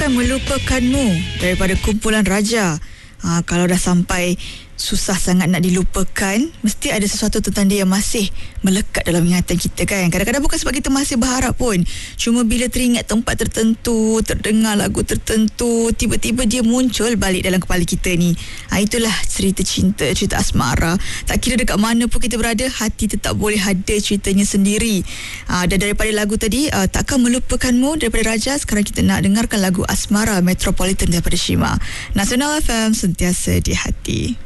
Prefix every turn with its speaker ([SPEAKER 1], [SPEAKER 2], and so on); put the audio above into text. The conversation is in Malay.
[SPEAKER 1] Takkan melupakanmu daripada kumpulan Raja. Kalau dah sampai susah sangat nak dilupakan, mesti ada sesuatu tentang dia yang masih melekat dalam ingatan kita kan. Kadang-kadang bukan sebab kita masih berharap pun, cuma bila teringat tempat tertentu, terdengar lagu tertentu, tiba-tiba dia muncul balik dalam kepala kita ni. Itulah cerita cinta, cerita asmara. Tak kira dekat mana pun kita berada, hati tetap boleh ada ceritanya sendiri. Dan daripada lagu tadi, Takkan Melupakanmu daripada Raja, sekarang kita nak dengarkan lagu Asmara Metropolitan daripada Shima. Nasional FM, sentiasa di hati.